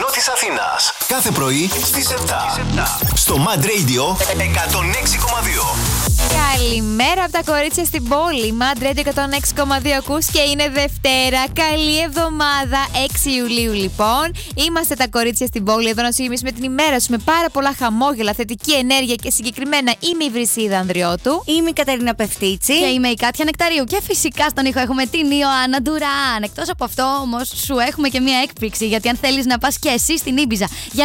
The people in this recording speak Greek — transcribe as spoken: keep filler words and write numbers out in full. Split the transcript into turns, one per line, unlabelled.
της Αθήνας. Κάθε πρωί στις επτά. Στο Mad Radio εκατόν έξι κόμμα δύο.
Καλημέρα από τα κορίτσια στην πόλη. Mad Radio εκατόν έξι κόμμα δύο ακούς και είναι Δευτέρα. Καλή εβδομάδα, έξι Ιουλίου λοιπόν. Είμαστε τα κορίτσια στην πόλη εδώ να σου γεμίσουμε την ημέρα σου με πάρα πολλά χαμόγελα, θετική ενέργεια και συγκεκριμένα είμαι η Βρυσίδα Ανδριώτου.
Είμαι η Κατερίνα Πεφτίτσι.
Και είμαι η Κάτια Νεκταρίου. Και φυσικά στον ήχο έχουμε την Ιωάννα Ντουράν. Εκτός από αυτό όμως σου έχουμε και μία έκπληξη, γιατί αν θέλεις να πας και εσύ στην Ήμπιζα για